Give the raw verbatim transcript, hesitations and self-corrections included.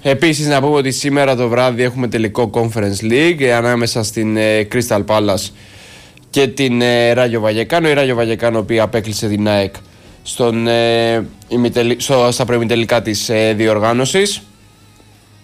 Επίσης να πούμε ότι σήμερα το βράδυ έχουμε τελικό Conference League ανάμεσα στην ε, Crystal Palace και την ε, Ράγιο Βαγεκάνο. Η Ράγιο Βαγεκάνο, η οποία απέκλεισε την ΑΕΚ στον, ε, ημιτελ... στο, στα προημιτελικά της ε, διοργάνωσης.